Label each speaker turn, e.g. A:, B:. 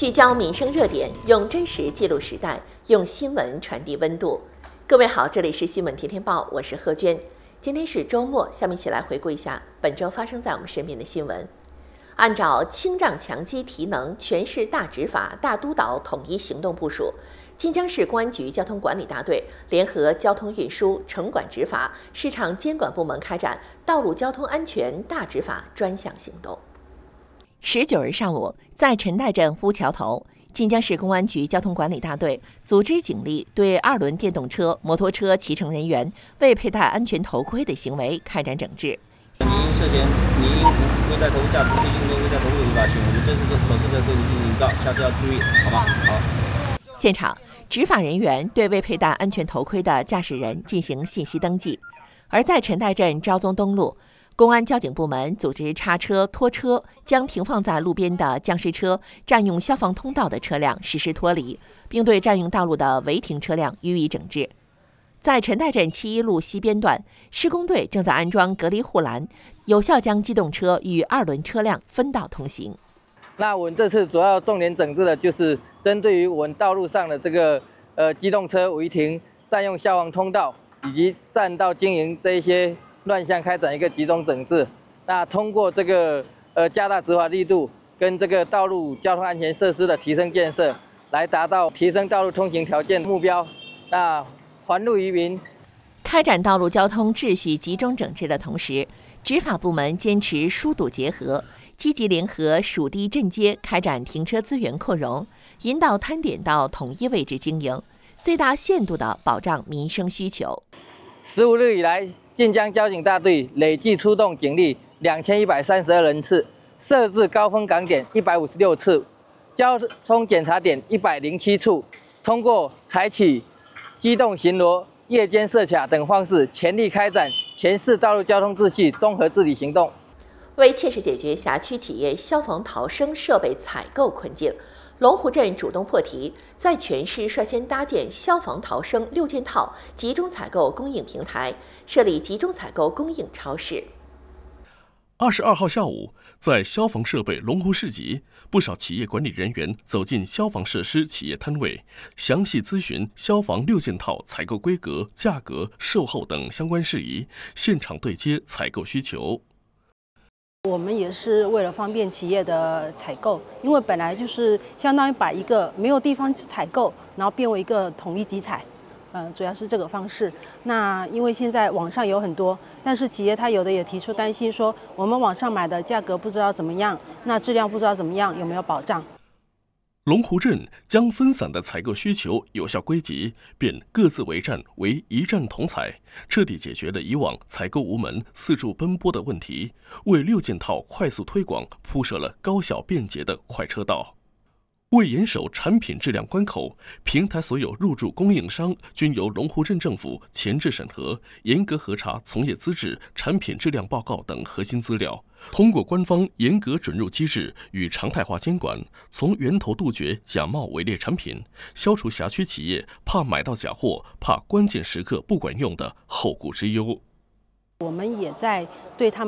A: 聚焦民生热点，用真实记录时代，用新闻传递温度。各位好，这里是新闻天天报，我是何娟。今天是周末，下面一起来回顾一下本周发生在我们身边的新闻。按照清障强基提能，全市大执法、大督导统一行动部署，晋江市公安局交通管理大队联合交通运输、城管执法、市场监管部门开展道路交通安全大执法专项行动。19日上午，在陈岱镇乌桥头，晋江市公安局交通管理大队组织警力对2轮电动车、摩托车骑乘人员未佩戴安全头盔的行为开展整治。
B: 你因涉嫌未戴头盔驾驶，对应未戴头盔违法行为，我们这次所示的这个进行警告，下次要注意，好吗？好。
A: 现场，执法人员对未佩戴安全头盔的驾驶人进行信息登记。而在陈岱镇昭宗东路，公安交警部门组织叉车、拖车，将停放在路边的僵尸车、占用消防通道的车辆实施脱离，并对占用道路的违停车辆予以整治。在陈岱镇7一路西边段，施工队正在安装隔离护栏，有效将机动车与2轮车辆分道通行。
C: 那我们这次主要重点整治的就是针对于我们道路上的这个机动车违停、占用消防通道以及占道经营这一些乱象开展一个集中整治。那通过这个加大执法力度跟这个道路交通安全设施的提升建设，来达到提升道路通行条件目标。那还路于民。
A: 开展道路交通秩序集中整治的同时，执法部门坚持疏堵结合，积极联合属地镇街开展停车资源扩容，引导摊点到统一位置经营，最大限度地保障民生需求。
C: 15日以来，晋江交警大队累计出动警力2132人次，设置高峰岗点156次，交通检查点107处，通过采取机动巡逻、夜间设卡等方式，全力开展全市道路交通秩序综合治理行动。
A: 为切实解决辖区企业消防逃生设备采购困境，龙湖镇主动破题，在全市率先搭建消防逃生6件套集中采购供应平台，设立集中采购供应超市。
D: 22号下午，在消防设备龙湖市集，不少企业管理人员走进消防设施企业摊位，详细咨询消防6件套采购规格、价格、售后等相关事宜，现场对接采购需求。
E: 我们也是为了方便企业的采购，因为本来就是相当于把一个没有地方去采购，然后变为一个统一集采。主要是这个方式。那因为现在网上有很多，但是企业他有的也提出担心说，我们网上买的价格不知道怎么样，那质量不知道怎么样，有没有保障？
D: 龙湖镇将分散的采购需求有效归集，便各自为战为一站统采，彻底解决了以往采购无门、四处奔波的问题，为6件套快速推广铺设了高效便捷的快车道。为严守产品质量关口，平台所有入驻供应商均由龙湖镇政府前置审核，严格核查从业资质、产品质量报告等核心资料。通过官方严格准入机制与常态化监管，从源头杜绝假冒伪劣产品，消除辖区企业怕买到假货、怕关键时刻不管用的后顾之忧。
E: 我们也在对他们